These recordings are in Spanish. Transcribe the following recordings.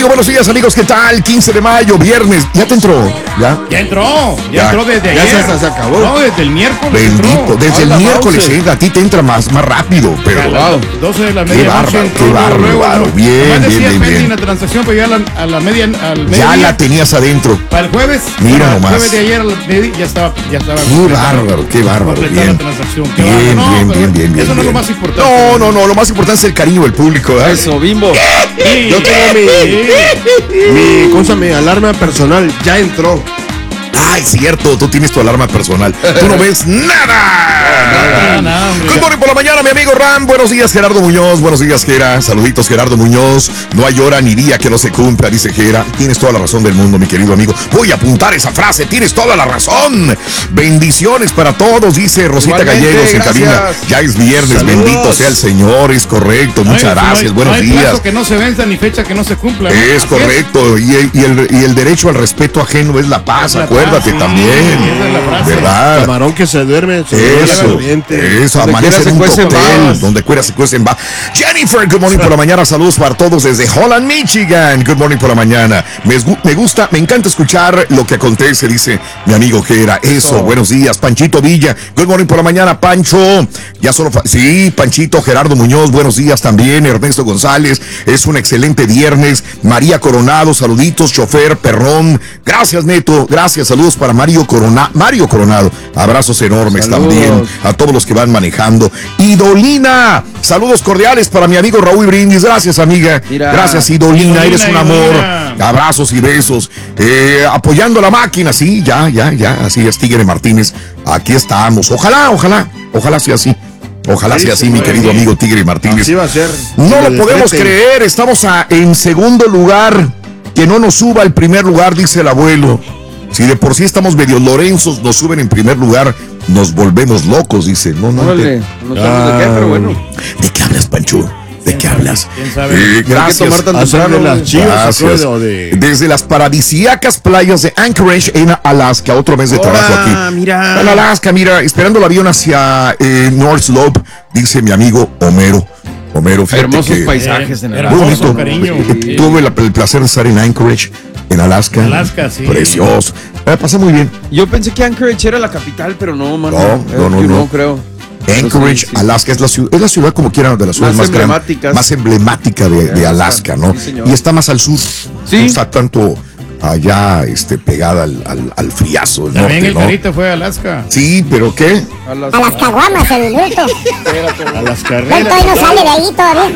digo buenos días, amigos, ¿qué tal? 15 de mayo, viernes, ¿ya te entró? ¿Ya? Ya entró desde ayer. Ya se acabó. No, desde el miércoles. Bendito, desde el miércoles, a ti te entra más rápido, pero... Wow. 12 de la media. Qué bárbaro, bien. La transacción, pero ya a la media, al media. Ya la tenías adentro. Para el jueves. Mira nomás. El jueves de ayer a la media ya estaba. Qué bárbaro, bien. La transacción. Bien. Eso no es lo más importante. No, lo más importante es el cariño del público, ¿verdad? Eso, Bimbo. Sí. Yo tengo mi alarma personal, ya entró. Ay, cierto, tú tienes tu alarma personal. Tú no ves nada. Good morning por la mañana, mi amigo Ram. Buenos días, Gerardo Muñoz. Buenos días, Gera. Saluditos, Gerardo Muñoz. No hay hora ni día que no se cumpla, dice Gera. Tienes toda la razón del mundo, mi querido amigo. Voy a apuntar esa frase. Tienes toda la razón. Bendiciones para todos, dice Rosita Gallegos en cabina. Ya es viernes. Saludos. Bendito sea el Señor. Es correcto. Muchas gracias. Buenos días. No hay plazo que no se venza ni fecha que no se cumpla. Es correcto. Y el derecho al respeto ajeno es la paz. Acuérdate también. Esa es la frase. ¿Verdad? Camarón que se duerme. Eso, amanece en un cóctel donde cuera se cuecen va. Jennifer, good morning por la mañana. Saludos para todos desde Holland, Michigan. Good morning por la mañana. Me encanta escuchar lo que acontece, dice mi amigo Gera. Eso, buenos días. Panchito Villa, good morning por la mañana, Pancho. Ya solo, sí, Panchito, Gerardo Muñoz, buenos días también. Ernesto González, es un excelente viernes. María Coronado, saluditos, chofer, perrón. Gracias, Neto, gracias, saludos para Mario Coronado, abrazos enormes. Saludos. También a todos los que van manejando. Idolina, saludos cordiales para mi amigo Raúl Brindis, gracias amiga. Mira. Gracias Idolina, eres un amor. Abrazos y besos. Apoyando la máquina, sí, ya, así es, Tigre Martínez, aquí estamos, ojalá sea así. Ojalá sea así, mi querido amigo Tigre Martínez. Así va a ser. No lo podemos creer, estamos en segundo lugar. Que no nos suba al primer lugar, dice el abuelo. Si de por sí estamos medio Lorenzos, nos suben en primer lugar, nos volvemos locos, dice. No sabemos de qué, pero bueno. ¿De qué hablas, Pancho? ¿De qué hablas? ¿Quién sabe? Gracias. Gracias. Desde las paradisíacas playas de Anchorage en Alaska, otro mes de trabajo aquí. Mira. En Alaska, mira, esperando el avión hacia North Slope, dice mi amigo Homero, fíjate. Hermosos paisajes en Alaska. hermoso, cariño. Tuve el placer de estar en Anchorage, en Alaska. Sí. Precioso. Pasé muy bien. Yo pensé que Anchorage era la capital, pero no, mano. No creo. Anchorage, sí. Alaska, es la ciudad como quieran, de las ciudades más emblemática de Alaska, ¿no? Sí, y está más al sur. Sí. No está tanto allá pegada al friazo del también norte, el Carita fue a Alaska. Sí, ¿pero qué? A las caguamas, el bruto. A las carreras. Él todavía no sale de ahí todavía.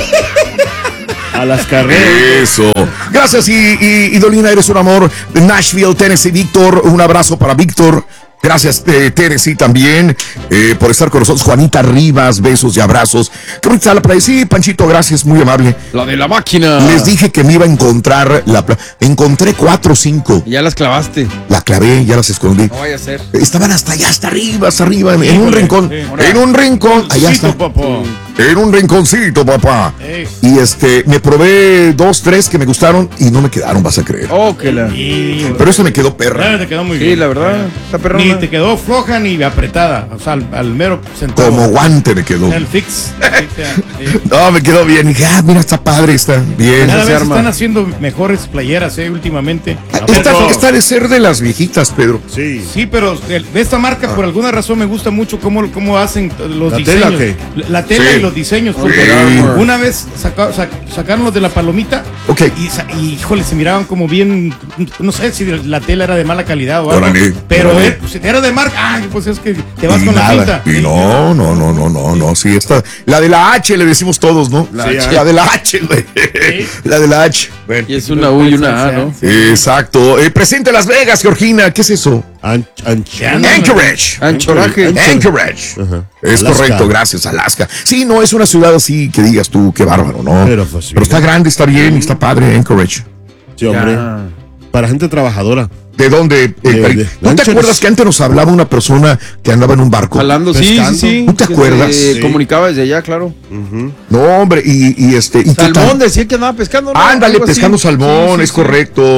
A las carreras. Eso. Gracias, y Dolina, eres un amor. De Nashville, Tennessee, Víctor. Un abrazo para Víctor. Gracias, Tennessee, también, por estar con nosotros. Juanita Rivas, besos y abrazos. Qué bonita está la playa. Sí, Panchito, gracias, muy amable. La de la máquina. Les dije que me iba a encontrar la playa. Encontré 4 o 5. Ya las clavaste. La clavé, ya las escondí. No vaya a ser. Estaban hasta allá, hasta arriba, en un rincón. En un rincón, allá está. En un rinconcito, papá. Y me probé 2, 3 que me gustaron y no me quedaron, vas a creer. Pero eso me quedó perra. Te quedó muy bien. Sí, la verdad. Está perrona. Ni te quedó floja ni apretada. O sea, al mero centavo. Como guante me quedó. El fix. No, me quedó bien. Dije, mira, está padre, está bien. Cada vez están haciendo mejores playeras, últimamente. Esta de ser de las viejitas, Pedro. Sí, pero de esta marca, por alguna razón, me gusta mucho cómo hacen los diseños. La tela y los diseños. Una vez sacaron los de la palomita. Y híjole, se miraban como bien. No sé si la tela era de mala calidad o algo. Pero era de marca. Pues es que te vas con la cinta. Y no. Sí, esta. La de la H le decimos todos, ¿no? La de la H, güey. La de la H. Bueno. Y es una U y una A, ¿no? Exacto. Presente Las Vegas, Georgina. ¿Qué es eso? Anchorage. Anchorage. Es Alaska. Correcto, gracias, Alaska. Sí, no es una ciudad así que digas tú, qué bárbaro, ¿no? Pero está grande, está bien, está padre, Anchorage. Sí, hombre. Para gente trabajadora. ¿De dónde? ¿No te acuerdas que antes nos hablaba una persona que andaba en un barco? Hablando, sí. ¿No te acuerdas? Comunicaba desde allá, claro. No, hombre, y Salmón decía que andaba pescando, ¿no? Ándale, pescando salmón, es correcto.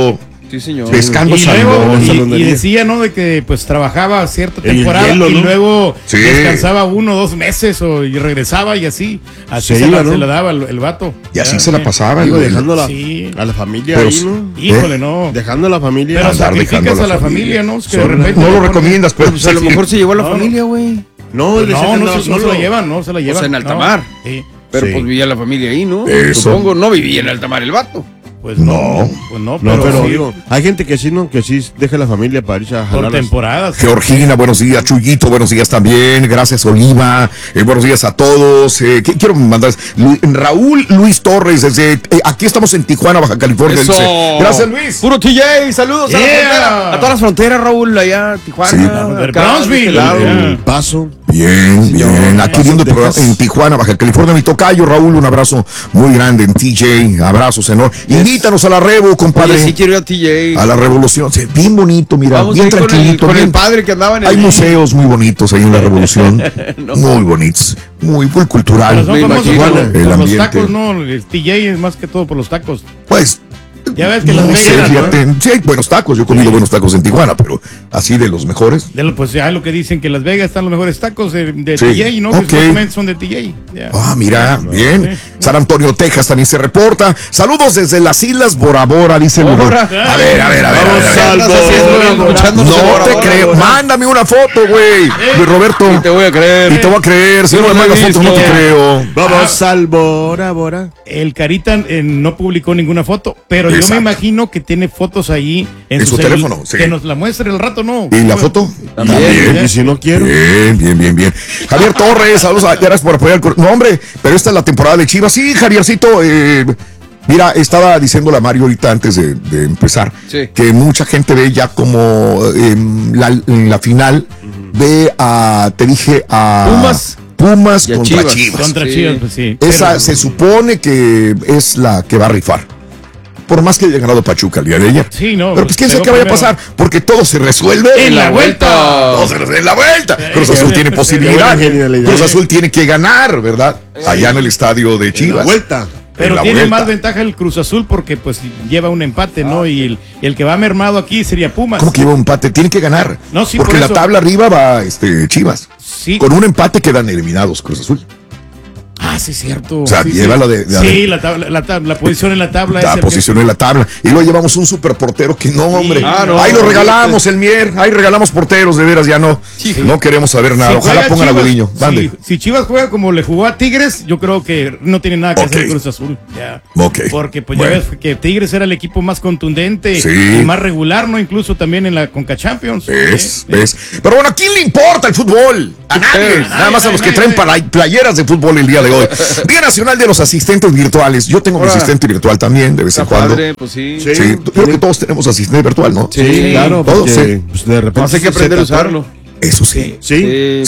Sí, señor. Pescando salmón. Y decía, ¿no? De que pues trabajaba cierta temporada hielo, ¿no? Y luego descansaba 1 o 2 meses y regresaba y así. Así se la daba el vato. Y así se la pasaba. Digo, dejando a la familia ahí, ¿no? Híjole, no. Dejando a la familia. Pero sacrificas a la familia, ¿no? Es que de repente no lo recomiendas, pero pues a lo mejor se llevó a la familia, güey. No se la llevan. O sea, en Altamar. Sí. Pero pues vivía la familia ahí, ¿no? Eso. Supongo, no vivía en Altamar el vato. Pues no, pero digo, hay gente que sí deja la familia para irse a jalar por temporadas. Georgina, buenos días. Chuyito, buenos días también. Gracias, Oliva. Buenos días a todos. Quiero mandar Raúl Luis Torres desde aquí estamos en Tijuana, Baja California. Eso. Gracias, Luis. Puro TJ, saludos a la frontera, a todas las fronteras, Raúl, allá Tijuana, Brownsville, Paso. Bien. Aquí viendo el programa en Tijuana, Baja California. Mi tocayo, Raúl, un abrazo muy grande en TJ. Abrazos enormes. Invítanos a la Revo, compadre. Sí, quiero ir a TJ. A la Revolución. Sí, bien bonito, mira. Vamos bien tranquilito. Con el padre que andaba en el... Hay museos muy bonitos ahí en la Revolución. Muy bonitos. Muy cultural. Pero son famosos el por ambiente. los tacos, ¿no? El TJ es más que todo por los tacos. Pues... Ya ves que Las Vegas, ¿no? Sí, hay buenos tacos. Yo he comido buenos tacos en Tijuana, pero así de los mejores. Pues ya lo que dicen que en Las Vegas están los mejores tacos de TJ, ¿no? Okay. Que supuestamente son de TJ. Yeah. Mira, bien. San Antonio, Texas también se reporta. Saludos desde las Islas Bora Bora, dice el Hugo. A ver. No te creo. Mándame una foto, güey. Luis Roberto. Y te voy a creer. Si no me mandas fotos, no te creo. Vamos al Bora Bora. El Carita no publicó ninguna foto, pero yo me imagino que tiene fotos ahí en su teléfono. Sí. Que nos la muestre el rato, ¿no? ¿Y la foto? También. Y si no quiero. Bien. Javier Torres, saludos. Gracias por apoyar. No, hombre, pero esta es la temporada de Chivas. Sí, Javiercito. Mira, estaba diciéndole a Mario ahorita antes de empezar que mucha gente ve ya como en la final ve a Pumas contra Chivas. Contra Chivas, pues sí. Esa se supone que es la que va a rifar. Por más que haya ganado Pachuca el día de ella. Sí, no. Pero pues quién sabe qué vaya a pasar, porque todo se resuelve en la vuelta. Todo se resuelve en la vuelta. Cruz Azul tiene posibilidad. Cruz Azul tiene que ganar, ¿verdad? Allá en el estadio de Chivas. En la vuelta. Pero tiene más ventaja el Cruz Azul porque pues lleva un empate, ¿no? Y el que va mermado aquí sería Pumas. ¿Cómo que lleva un empate? Tiene que ganar. No, sí, porque la tabla arriba va Chivas. Sí. Con un empate quedan eliminados Cruz Azul. Sí, es cierto. O sea, lleva la de la posición en la tabla. La posición en la tabla. Y luego llevamos un superportero que no, hombre. Ahí lo regalamos, el Mier. Ahí regalamos porteros, de veras, ya no. Sí. No queremos saber nada. Ojalá pongan a Gudiño. Si Chivas juega como le jugó a Tigres, yo creo que no tiene nada que hacer Cruz Azul. Ya. Porque pues ya ves que Tigres era el equipo más contundente y más regular, ¿no? Incluso también en la Conca Champions. ¿Ves? Pero bueno, ¿a quién le importa el fútbol? A nadie. Nada más a los que traen playeras de fútbol el día de hoy. Día Nacional de los Asistentes Virtuales. Yo tengo mi asistente virtual también, de vez en cuando. Pues sí. Creo que todos tenemos asistente virtual, ¿no? Sí, claro. Todos, pues de repente hay que aprender a usarlo. Eso sí. Sí.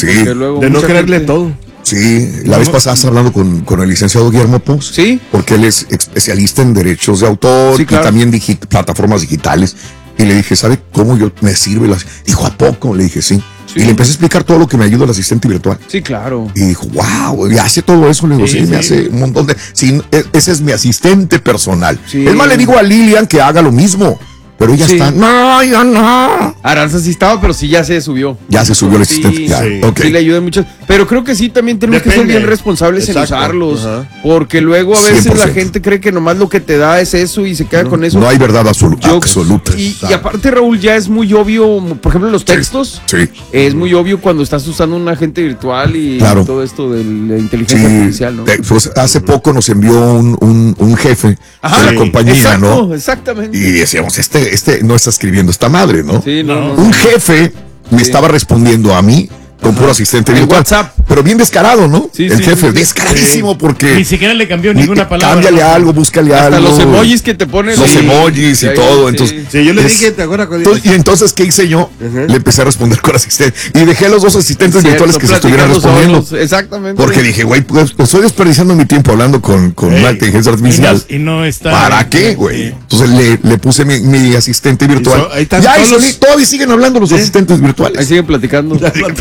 De no creerle todo. Sí, la vez pasada estaba hablando con el licenciado Guillermo Pons. Sí. Porque él es especialista en derechos de autor y también plataformas digitales. Y le dije, ¿sabe cómo me sirve? Dijo, ¿a poco? Le dije, sí. Y le empecé a explicar todo lo que me ayuda el asistente virtual. Sí, claro. Y dijo, wow, y hace todo eso. Le digo, sí, me hace un montón de... Sí, ese es mi asistente personal. Es más, le digo a Lilian que haga lo mismo. Pero ella está, no, yo no. Aranza sí estaba, pero sí ya se subió. Ya se subió el asistente. Sí, le ayuda mucho. Pero creo que sí, también tenemos que ser bien responsables en usarlos. Porque luego a veces 100%. La gente cree que nomás lo que te da es eso y se queda con eso. No hay verdad absoluta. Y aparte, Raúl, ya es muy obvio, por ejemplo, los textos. Sí. Es muy obvio cuando estás usando un agente virtual y todo esto de la inteligencia artificial, ¿no? Pues hace poco nos envió un jefe de la compañía, ¿no? Exactamente. Y decíamos, este no está escribiendo esta madre, ¿no? Sí, no. Un jefe me estaba respondiendo a mí con puro asistente virtual. WhatsApp. Pero bien descarado, ¿no? El jefe, descaradísimo porque... Ni siquiera le cambió ninguna palabra. Cámbiale algo, búscale hasta algo. Los emojis que te ponen. Los emojis y todo. Entonces, yo le dije, ¿te acuerdas? Y entonces, ¿qué hice yo? Le empecé a responder con asistente. Y dejé a los dos asistentes virtuales que se estuvieran respondiendo. Exactamente. Porque dije, güey, pues estoy desperdiciando mi tiempo hablando con una inteligencia artificial. Y no está... ¿Para qué, güey? Entonces le puse mi asistente virtual. Todavía siguen hablando los asistentes virtuales. Ahí siguen platicando.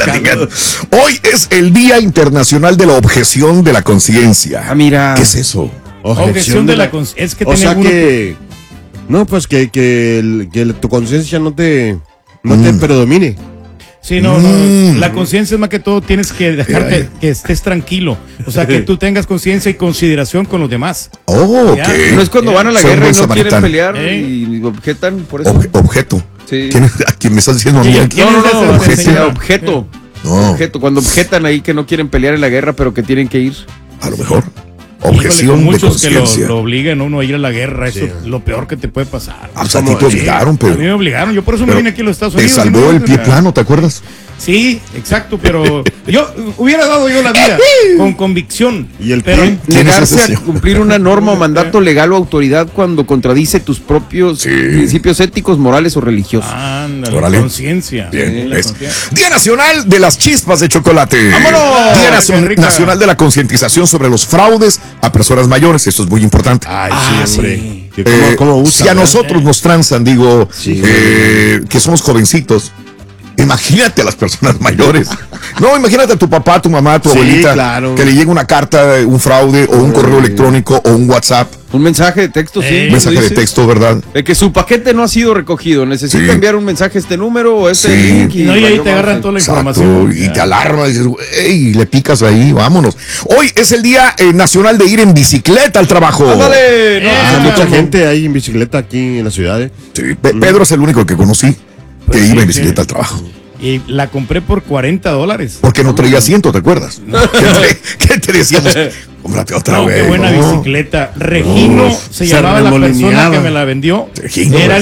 Hoy es el Día Internacional de la Objeción de la Conciencia. Mira. ¿Qué es eso? Objeción de la conciencia. Es que o sea que No, pues que tu conciencia no te predomine. Sí, no. La conciencia es más que todo, tienes que dejarte que estés tranquilo. O sea, que tú tengas conciencia y consideración con los demás. Oh, okay. No es cuando van a la guerra y no quieren pelear y objetan por eso. Objeto. Sí. ¿A quién me estás diciendo? No, objeto. Objeto. Cuando objetan ahí que no quieren pelear en la guerra, pero que tienen que ir. A lo mejor. Objeción. Híjole, muchos que lo obligan a uno a ir a la guerra, eso es lo peor que te puede pasar. A ti te obligaron, pero. A mí me obligaron, yo por eso me vine aquí a los Estados Unidos. Te salvó el pie plano, ¿te acuerdas? Sí, exacto, pero yo hubiera dado la vida con convicción. ¿Y el pero negarse a cumplir una norma o mandato legal o autoridad cuando contradice tus propios principios éticos, morales o religiosos? Ándale, conciencia. Bien, Día Nacional de las Chispas de Chocolate. ¡Vámonos! Día Nacional de la Concientización sobre los fraudes a personas mayores. Esto es muy importante. Ay, sí, hombre. Sí. ¿Cómo usa, si a nosotros nos transan, digo, que somos jovencitos, imagínate a las personas mayores. No, imagínate a tu papá, tu mamá, tu abuelita, claro, que le llegue una carta, un fraude o un correo electrónico o un WhatsApp. Un mensaje de texto, sí. Un mensaje de texto, ¿verdad? De que su paquete no ha sido recogido. Necesita enviar un mensaje a este número o este link. Y ahí te agarran toda la información. Y te alarma, y dices, y le picas ahí, vámonos. Hoy es el Día Nacional de ir en bicicleta al trabajo. ¡Ándale! Mucha gente ahí en bicicleta aquí en la ciudad. Sí, Pedro es el único que conocí que iba en bicicleta al trabajo. Y la compré por $40. Porque no traía asiento, ¿te acuerdas? ¿Qué te decíamos? Cómprate otra vez. Qué buena bicicleta. Regino se llamaba la persona que me la vendió. Regino, era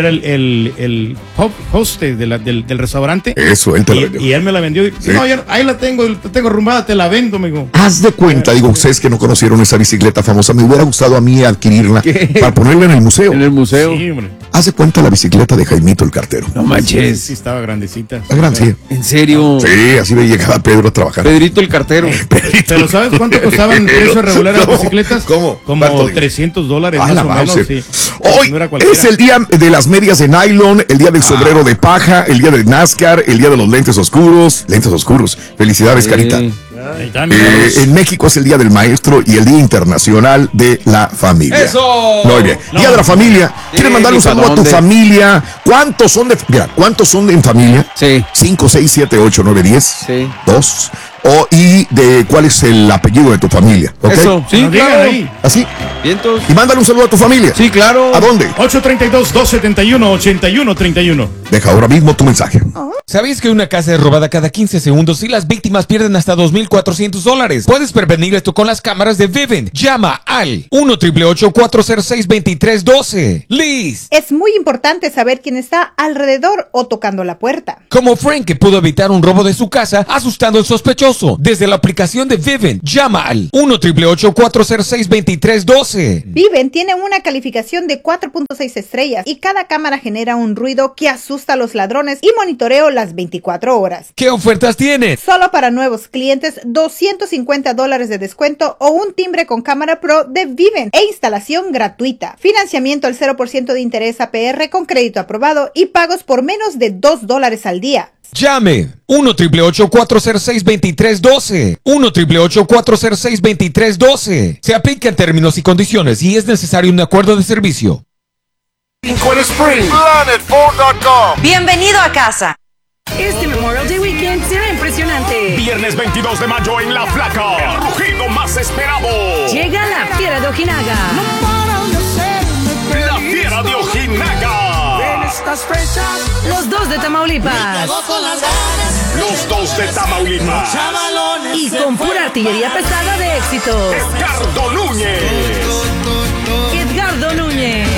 el host del restaurante. Eso, él te la vendió. Y él me la vendió. Sí. No, ahí la tengo arrumbada, te la vendo, amigo. Haz de cuenta, digo, ustedes que no conocieron esa bicicleta famosa, me hubiera gustado a mí adquirirla para ponerla en el museo. En el museo. Sí, hombre. Haz de cuenta la bicicleta de Jaimito el cartero. No manches. Sí, estaba grandecita. Está grande, sí. ¿En serio? Sí, así me llegaba Pedro a trabajar. Pedrito el cartero. ¿Pero sabes cuánto costaban en precio regular las bicicletas? ¿Cómo? Como $300 más o menos. Sí. Hoy es el día de las medias de nylon, el día del sombrero de paja, el día del NASCAR, el día de los lentes oscuros. Lentes oscuros. Felicidades, Carita. En México es el Día del Maestro y el Día Internacional de la Familia. ¡Eso! Muy bien. Día de la Familia. ¿Quieres mandarle un saludo a tu familia? ¿Cuántos son en familia? Sí. 5, 6, 7, 8, 9, 10. Sí. 2. Y de cuál es el apellido de tu familia. ¿Okay? Eso, sí, claro. ¿Así? Vientos. Y mándale un saludo a tu familia. Sí, claro. ¿A dónde? 832-271-8131. Deja ahora mismo tu mensaje. ¿Sabías que una casa es robada cada 15 segundos y las víctimas pierden hasta $2,400? Puedes prevenir esto con las cámaras de Vivint. Llama al 1-888-406-2312. Liz. Es muy importante saber quién está alrededor o tocando la puerta. Como Frank, que pudo evitar un robo de su casa asustando al sospechoso. Desde la aplicación de Vivint, llama al 1-888-406-2312. Vivint tiene una calificación de 4.6 estrellas y cada cámara genera un ruido que asusta a los ladrones y monitoreo las 24 horas. ¿Qué ofertas tienes? Solo para nuevos clientes, $250 de descuento o un timbre con cámara Pro de Vivint e instalación gratuita. Financiamiento al 0% de interés APR con crédito aprobado y pagos por menos de $2 al día. Llame 1-888-406-2312. 1-888-406-2312. Se aplica en términos y condiciones y es necesario un acuerdo de servicio. Planet4.com. Bienvenido a casa. Este Memorial Day Weekend será impresionante. Viernes 22 de mayo en La Flaca, el rugido más esperado. Llega la Fiera de Ojinaga. La Fiera de Ojinaga. Los dos de Tamaulipas. Los dos de Tamaulipas. Y con pura artillería pesada de éxito. Edgardo Núñez. Edgardo Núñez.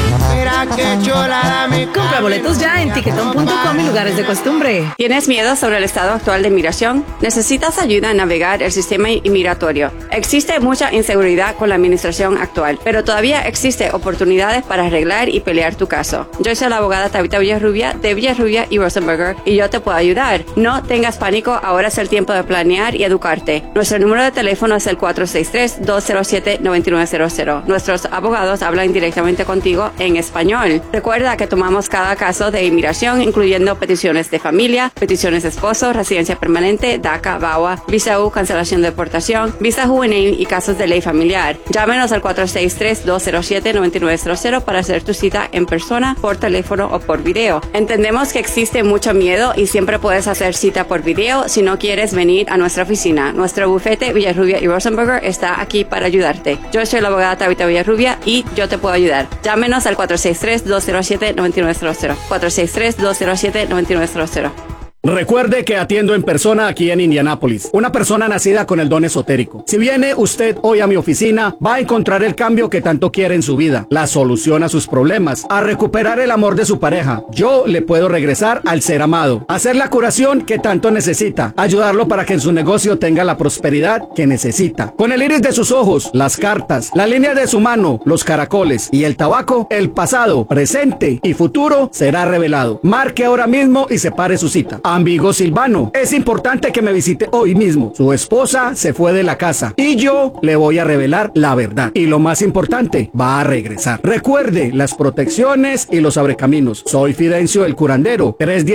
Compra boletos ya en tiquetón.com y lugares de costumbre. ¿Tienes miedo sobre el estado actual de migración? ¿Necesitas ayuda a navegar el sistema inmigratorio? Existe mucha inseguridad con la administración actual, pero todavía existe oportunidades para arreglar y pelear tu caso. Yo soy la abogada Tabitha Villarrubia de Villarrubia y Rosenberger y yo te puedo ayudar. No tengas pánico, ahora es el tiempo de planear y educarte. Nuestro número de teléfono es el 463-207-9900. Nuestros abogados hablan directamente contigo en español. español. Recuerda que tomamos cada caso de inmigración, incluyendo peticiones de familia, peticiones de esposo, residencia permanente, DACA, VAWA, visa U, cancelación de deportación, visa juvenil y casos de ley familiar. Llámenos al 463-207-9900 para hacer tu cita en persona, por teléfono o por video. Entendemos que existe mucho miedo y siempre puedes hacer cita por video si no quieres venir a nuestra oficina. Nuestro bufete Villarrubia y Rosenberger está aquí para ayudarte. Yo soy la abogada Tabitha Villarrubia y yo te puedo ayudar. Llámenos al 463-207-9900. 463-207-9900. Recuerde que atiendo en persona aquí en Indianápolis, una persona nacida con el don esotérico. Si viene usted hoy a mi oficina, va a encontrar el cambio que tanto quiere en su vida, la solución a sus problemas, a recuperar el amor de su pareja. Yo le puedo regresar al ser amado, hacer la curación que tanto necesita, ayudarlo para que en su negocio tenga la prosperidad que necesita. Con el iris de sus ojos, las cartas, la línea de su mano, los caracoles y el tabaco, el pasado, presente y futuro será revelado. Marque ahora mismo y separe su cita. Amigo Silvano, es importante que me visite hoy mismo. Su esposa se fue de la casa y yo le voy a revelar la verdad. Y lo más importante, va a regresar. Recuerde las protecciones y los abrecaminos. Soy Fidencio el curandero.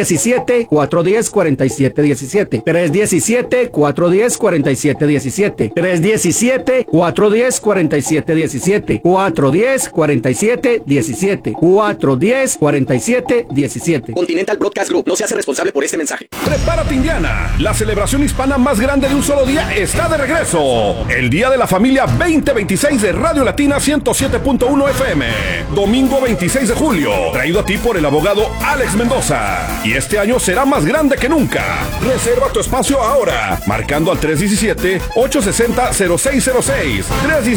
317-410-4717. 317-410-4717. 317-410-4717. 410-4717. 410-4717. Continental Broadcast Group no se hace responsable por este mensaje. Prepárate, Indiana. La celebración hispana más grande de un solo día está de regreso. El Día de la Familia 2026 de Radio Latina 107.1 FM. Domingo 26 de julio. Traído a ti por el abogado Alex Mendoza. Y este año será más grande que nunca. Reserva tu espacio ahora. Marcando al 317-860-0606.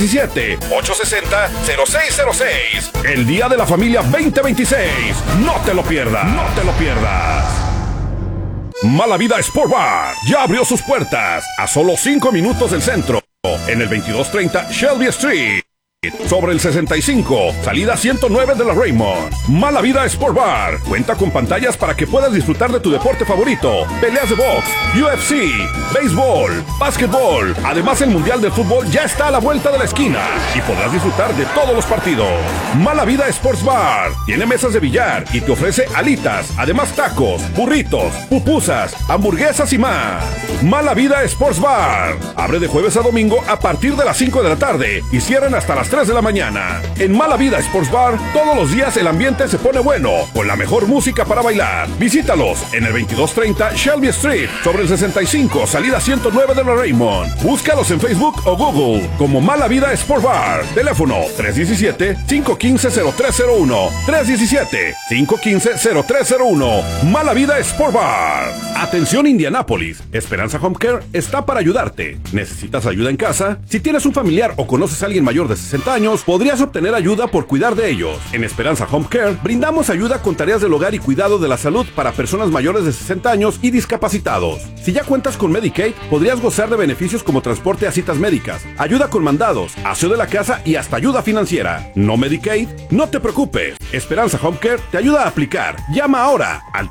317-860-0606. El Día de la Familia 2026. No te lo pierdas. No te lo pierdas. Mala Vida Sport Bar ya abrió sus puertas a solo 5 minutos del centro, en el 2230 Shelby Street, sobre el 65, salida 109 de la Raymond. Mala Vida Sport Bar cuenta con pantallas para que puedas disfrutar de tu deporte favorito, peleas de box, UFC, béisbol, básquetbol. Además, el Mundial de Fútbol ya está a la vuelta de la esquina y podrás disfrutar de todos los partidos. Mala Vida Sports Bar tiene mesas de billar y te ofrece alitas, además tacos, burritos, pupusas, hamburguesas y más. Mala Vida Sports Bar abre de jueves a domingo a partir de las 5 de la tarde y cierran hasta las 3 de la mañana. En Mala Vida Sports Bar, todos los días el ambiente se pone bueno, con la mejor música para bailar. Visítalos en el 2230 Shelby Street, sobre el 65, salida 109 de la Raymond. Búscalos en Facebook o Google como Mala Vida Sports Bar. Teléfono 317-515-0301. 317-515-0301. Mala Vida Sports Bar. Atención, Indianápolis. Esperanza Home Care está para ayudarte. ¿Necesitas ayuda en casa? Si tienes un familiar o conoces a alguien mayor de 60 años, podrías obtener ayuda por cuidar de ellos. En Esperanza Home Care brindamos ayuda con tareas del hogar y cuidado de la salud para personas mayores de 60 años y discapacitados. Si ya cuentas con Medicaid, podrías gozar de beneficios como transporte a citas médicas, ayuda con mandados, aseo de la casa y hasta ayuda financiera. ¿No Medicaid? No te preocupes. Esperanza Home Care te ayuda a aplicar. Llama ahora al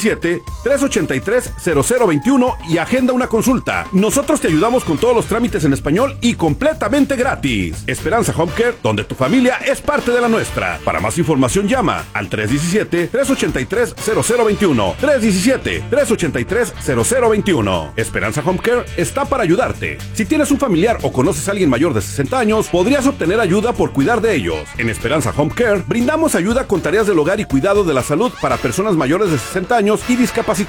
317-383-0021 y agenda una consulta. Nosotros te ayudamos con todos los trámites en español y completamente gratis. Esperanza Home Care, donde tu familia es parte de la nuestra. Para más información llama al 317-383-0021. 317-383-0021. Esperanza Home Care está para ayudarte. Si tienes un familiar o conoces a alguien mayor de 60 años, podrías obtener ayuda por cuidar de ellos. En Esperanza Home Care brindamos ayuda con tareas del hogar y cuidado de la salud para personas mayores de 60 años y discapacitados.